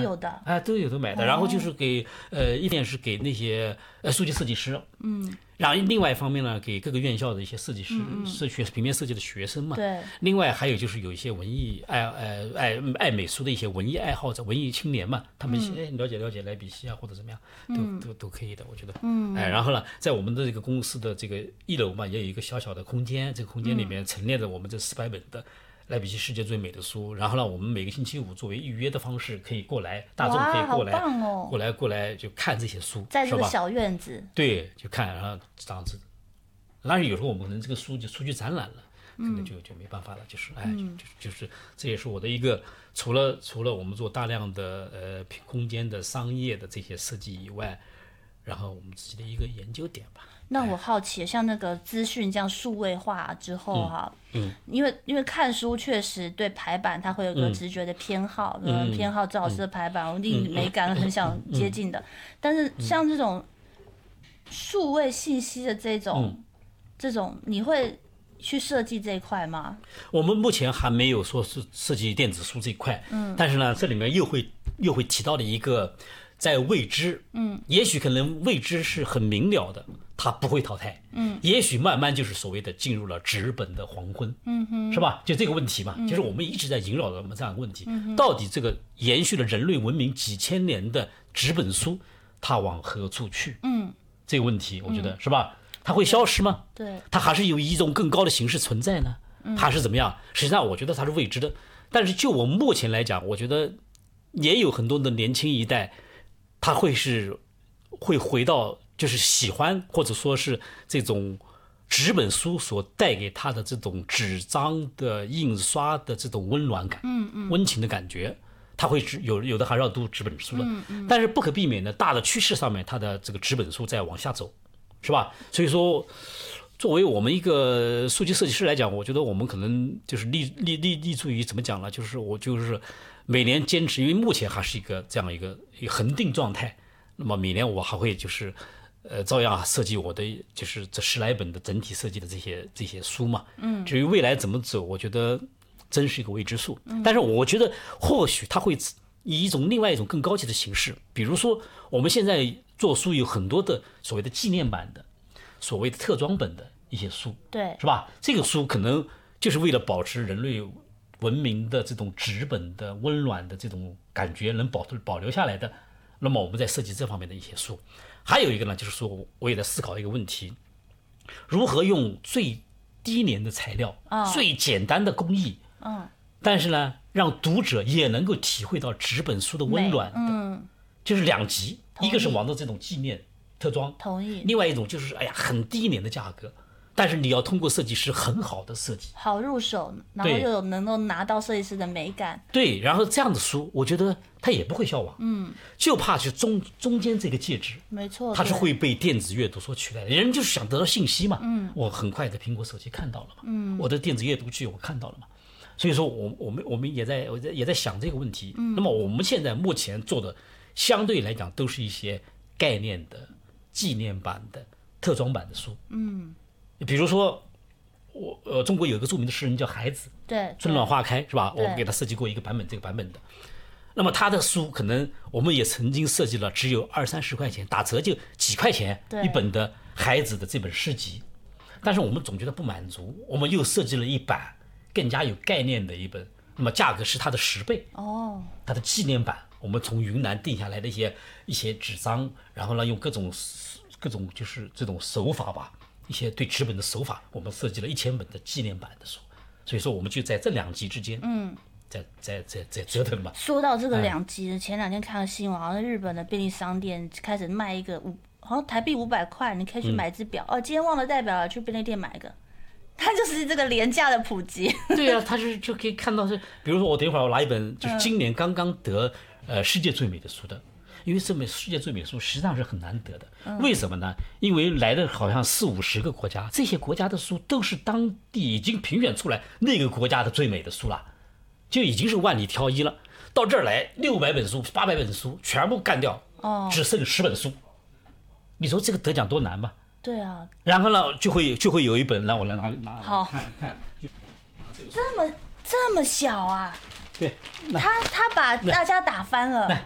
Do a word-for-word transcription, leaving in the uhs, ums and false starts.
有的， 哎、啊，都有的买的。然后就是给呃，一点是给那些呃书籍设计师，嗯，然后另外一方面呢，给各个院校的一些设计师、嗯、是学平面设计的学生嘛。 对。 另外还有就是有一些文艺爱呃爱爱美术的一些文艺爱好者、文艺青年嘛，他们哎、嗯、了解了解莱比锡啊或者怎么样，都、嗯、都都可以的，我觉得。嗯。哎，然后呢，在我们的这个公司的这个一楼嘛，也有一个小小的空间，这个空间里面陈列着我们这四百本的莱比锡世界最美的书。然后呢，我们每个星期五作为预约的方式可以过来，大众可以过来， 哦、 过来过来就看这些书， 在这个小院子。 对，就看，然后这样子。当然有时候我们可能这个书就出去展览了。可能就就没办法了，就是哎，就就是这也是我的一个，除了除了我们做大量的呃空间的商业的这些设计以外，然后我们自己的一个研究点吧。 那我好奇，像那个资讯这样数位化之后哈，嗯，嗯因为因为看书确实对排版它会有个直觉的偏好，嗯，偏好赵老师的排版，我一定美感很想接近的，但是像这种数位信息的这种、嗯、这种，你会去设计这一块吗？ 我们目前还没有说是设计电子书这一块，嗯，但是呢，这里面又会又会提到的一个在未知，嗯，也许可能未知是很明了的，它不会淘汰，嗯，也许慢慢就是所谓的进入了纸本的黄昏，嗯哼，是吧？就这个问题嘛，嗯、就是我们一直在萦绕着我们这样的问题，嗯、到底这个延续了人类文明几千年的纸本书，它往何处去？嗯，这个问题，我觉得、嗯、是吧？它会消失吗？ 对， 它还是有一种更高的形式存在呢？嗯、还是怎么样？实际上，我觉得它是未知的。但是就我目前来讲，我觉得也有很多的年轻一代，他会是会回到就是喜欢或者说是这种纸本书所带给他的这种纸张的印刷的这种温暖感，嗯嗯，温情的感觉。他会有有的还是要读纸本书的，嗯嗯，但是不可避免的大的趋势上面，它的这个纸本书在往下走。是吧？所以说，作为我们一个书籍设计师来讲，我觉得我们可能就是立立立立足于怎么讲呢？就是我就是每年坚持，因为目前还是一个这样一个一个恒定状态。那么每年我还会就是呃照样设计我的就是这十来本的整体设计的这些这些书嘛。嗯。至于未来怎么走，我觉得真是一个未知数。嗯。但是我觉得或许它会以一种另外一种更高级的形式，比如说我们现在做书有很多的所谓的纪念版的、所谓的特装本的一些书， 对， 是吧？这个书可能就是为了保持人类文明的这种纸本的温暖的这种感觉能保保留下来的。那么我们在设计这方面的一些书，还有一个呢，就是说我也在思考一个问题：如何用最低廉的材料、哦、最简单的工艺，嗯，但是呢，让读者也能够体会到纸本书的温暖的，嗯，就是两极。一个是往到这种纪念特装， 同意； 另外一种就是哎呀很低廉的价格，但是你要通过设计师很好的设计， 好入手，然后又有能够拿到设计师的美感。 对，然后这样的书，我觉得它也不会消亡，嗯，就怕是中中间这个介质， 没错， 它是会被电子阅读所取代的。人就是想得到信息嘛，嗯，我很快在苹果手机看到了嘛，嗯，我的电子阅读器我看到了嘛，所以说我我们我们也在我在也在想这个问题。嗯，那么我们现在目前做的。相对来讲，都是一些概念的、纪念版的、特装版的书。嗯，比如说，我呃，中国有一个著名的诗人叫海子， 对， 春暖花开是吧？我们给他设计过一个版本，这个版本的。那么他的书可能我们也曾经设计了，只有二三十块钱，打折就几块钱一本的海子的这本诗集。但是我们总觉得不满足，我们又设计了一版更加有概念的一本，那么价格是它的十倍哦，它的纪念版。我们从云南订下来的一些一些纸张，然后呢，用各种各种就是这种手法吧，一些对纸本的手法，我们设计了一千本的纪念版的书。所以说，我们就在这两极之间，嗯，在在在在折腾吧。 说到这个两极，前两天看了新闻，好像日本的便利商店开始卖一个五，好像台币五百块，你可以去买只表。嗯、哦，今天忘了带表了，去便利店买一个。它就是这个廉价的普及。 对啊，它是就可以看到是，比如说我等一会儿我拿一本，就是今年刚刚得。呃，世界最美的书的，因为这本世界最美的书实际上是很难得的。嗯、为什么呢？因为来了好像四五十个国家，这些国家的书都是当地已经评选出来那个国家的最美的书了，就已经是万里挑一了。到这儿来，六百本书、八百本书全部干掉，哦，只剩十本书。你说这个得奖多难吧？ 对啊。 然后呢，就会就会有一本，让我来拿拿好看看， 这么这么小啊？ 对， 他他把大家打翻了。 来，